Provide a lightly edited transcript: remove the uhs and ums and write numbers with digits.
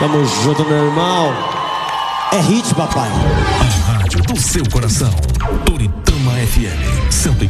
Tamo junto, meu irmão. É hit, papai. A rádio do seu coração. Toritama FM 104.